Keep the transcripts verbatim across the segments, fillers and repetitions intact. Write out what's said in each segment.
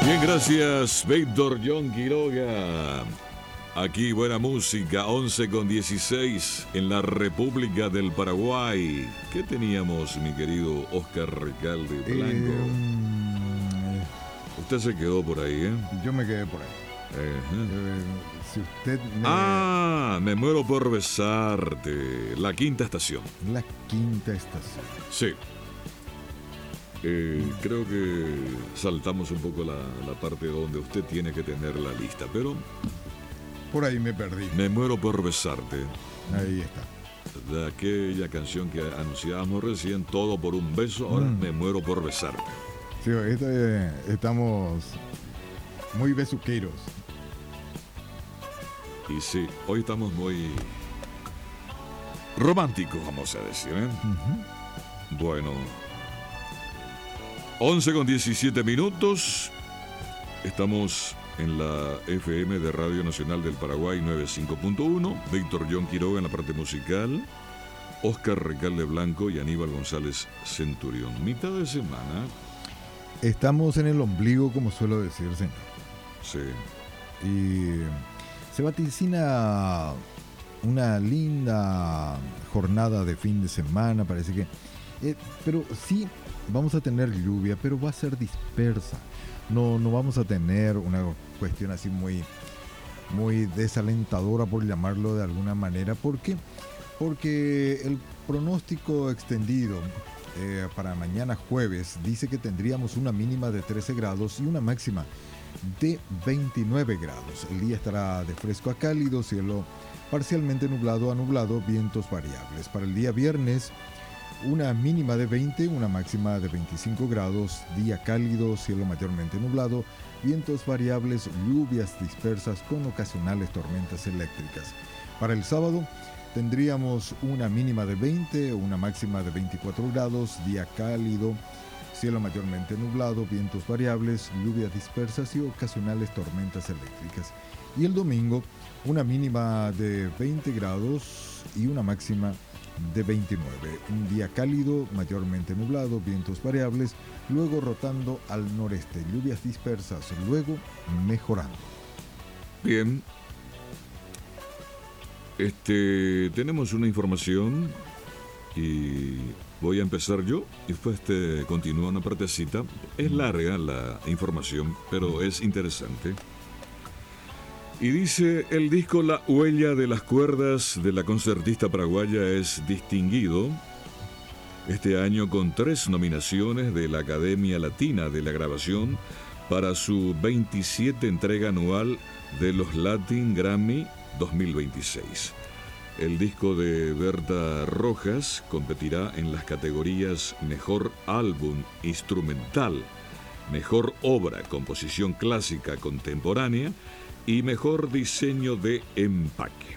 Bien, gracias, Víctor John Quiroga. Aquí buena música, once con dieciséis en la República del Paraguay. ¿Qué teníamos, mi querido Oscar Recalde Blanco? Eh, Usted se quedó por ahí, ¿eh? yo me quedé por ahí. Ajá. Eh, si usted me... Ah, me muero por besarte. La quinta estación. La quinta estación. Sí. Eh, creo que saltamos un poco la, la parte donde usted tiene que tener la lista, pero Por ahí me perdí. me muero por besarte. Ahí está. De aquella canción que anunciábamos recién, Todo por un beso, ahora Mm. me muero por besarte. Sí, este, estamos muy besuqueros. Y sí, hoy estamos muy románticos, vamos a decir, ¿eh? Ujú. Bueno, once con diecisiete minutos. Estamos en la F M de Radio Nacional del Paraguay noventa y cinco punto uno. Víctor John Quiroga en la parte musical. Oscar Recalde Blanco y Aníbal González Centurión. Mitad de semana. Estamos en el ombligo, como suelo decir, señor. Sí. Y se vaticina una linda jornada de fin de semana, parece que... eh, pero sí, vamos a tener lluvia, pero va a ser dispersa. No, no vamos a tener una cuestión así muy, muy desalentadora, por llamarlo de alguna manera. ¿Por qué? Porque el pronóstico extendido eh, para mañana jueves dice que tendríamos una mínima de trece grados y una máxima de veintinueve grados. El día estará de fresco a cálido, cielo parcialmente nublado a nublado, vientos variables. Para el día viernes, una mínima de veinte, una máxima de veinticinco grados, día cálido, cielo mayormente nublado, vientos variables, lluvias dispersas con ocasionales tormentas eléctricas. Para el sábado tendríamos una mínima de veinte, una máxima de veinticuatro grados, día cálido, cielo mayormente nublado, vientos variables, lluvias dispersas y ocasionales tormentas eléctricas. Y el domingo, una mínima de veinte grados y una máxima de veintinueve. Un día cálido, mayormente nublado, vientos variables, luego rotando al noreste, lluvias dispersas, luego mejorando. Bien. Este, tenemos una información y voy a empezar yo y después te continúa una partecita. Es larga la información, pero es interesante. Y dice, el disco La Huella de las Cuerdas de la concertista paraguaya es distinguido este año con tres nominaciones de la Academia Latina de la Grabación para su veintisiete entrega anual de los Latin Grammy dos mil veintiséis. El disco de Berta Rojas competirá en las categorías Mejor Álbum Instrumental, Mejor Obra, Composición Clásica Contemporánea y Mejor Diseño de Empaque.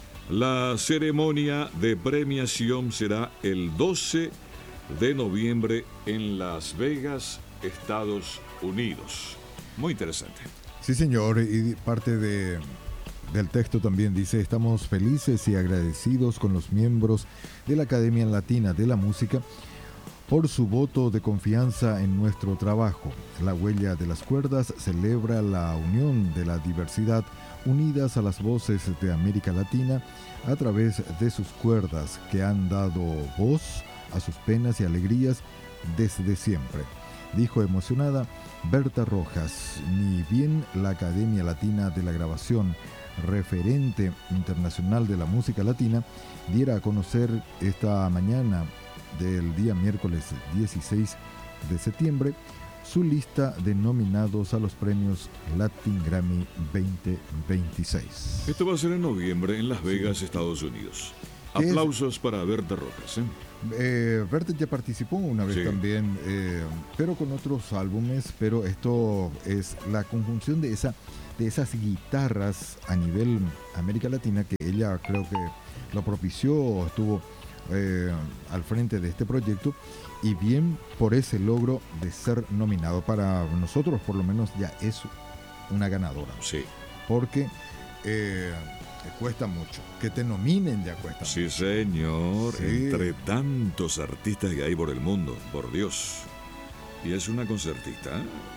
La ceremonia de premiación será el doce de noviembre en Las Vegas, Estados Unidos. Muy interesante. Sí, señor, y parte de, del texto también dice, estamos felices y agradecidos con los miembros de la Academia Latina de la Música por su voto de confianza en nuestro trabajo. La Huella de las Cuerdas celebra la unión de la diversidad unidas a las voces de América Latina a través de sus cuerdas que han dado voz a sus penas y alegrías desde siempre, dijo emocionada Berta Rojas. Ni bien la Academia Latina de la Grabación, referente internacional de la música latina, diera a conocer esta mañana del día miércoles dieciséis de septiembre su lista de nominados a los premios Latin Grammy veinte veintiséis. Esto va a ser en noviembre en Las Vegas, sí, Estados Unidos. Aplausos es? para Berta Rojas. ¿eh? Eh, Berta ya participó una vez, sí, también, eh, pero con otros álbumes, pero esto es la conjunción de, esa, de esas guitarras a nivel América Latina que ella creo que lo propició, estuvo Eh, al frente de este proyecto, y bien por ese logro de ser nominado. Para nosotros por lo menos ya es una ganadora, sí, porque eh, cuesta mucho que te nominen, ya cuesta sí, mucho. señor, sí. Entre tantos artistas que hay por el mundo, por Dios, y es una concertista, ¿eh?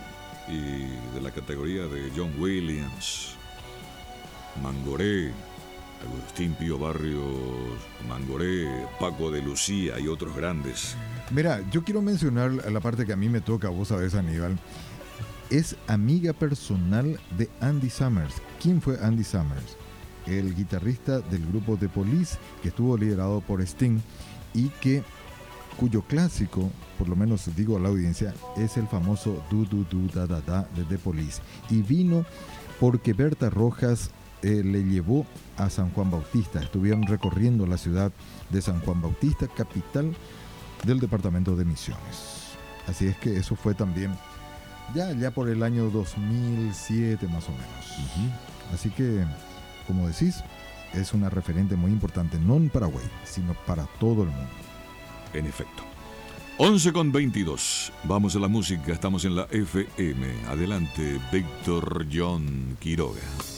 y de la categoría de John Williams, Mangoré, Agustín Pío Barrios, Mangoré, Paco de Lucía y otros grandes. Mira, yo quiero mencionar la parte que a mí me toca, vos sabés, Aníbal. Es amiga personal de Andy Summers. ¿Quién fue Andy Summers? El guitarrista del grupo The Police, que estuvo liderado por Sting y que cuyo clásico, por lo menos digo a la audiencia, es el famoso Du Du Du Da Da Da de The Police. Y vino porque Berta Rojas eh, le llevó a San Juan Bautista. Estuvieron recorriendo la ciudad de San Juan Bautista, capital del departamento de Misiones. Así es que eso fue también ya, ya por el año dos mil siete más o menos. Uh-huh. Así que, como decís, es una referente muy importante, no en Paraguay, sino para todo el mundo. En efecto. once con veintidós. Vamos a la música, estamos en la F M. Adelante, Víctor John Quiroga.